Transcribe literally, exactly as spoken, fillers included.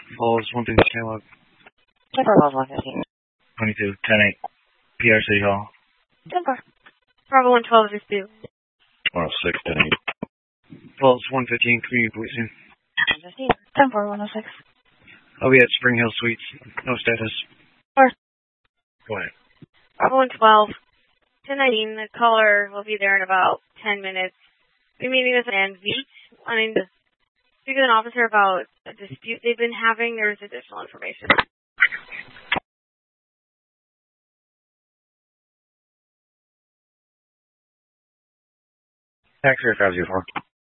Falls one fifty Kellogg. Denver Falls one fifteen. twenty-two, ten eight. P R City Hall. Denver. Bravo one twelve is due. one oh six, ten eight. Falls one fifteen, Community Policing. one fifteen. Denver one oh six. I'll be at Spring Hill Suites. No status. Or. Go ahead. Bravo one twelve. ten nineteen. The caller will be there in about ten minutes. We're meeting with an V. wanting to speak with an officer about a dispute they've been having. There's additional information. Taxi five zero four.